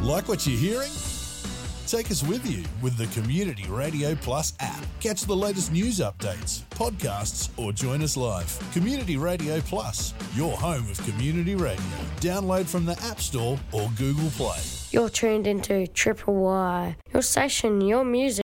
Like what you're hearing? Take us with you with the Community Radio Plus app. Catch the latest news updates, podcasts, or join us live. Community Radio Plus, your home of community radio. Download from the App Store or Google Play. You're tuned into Triple Y, your station, your music.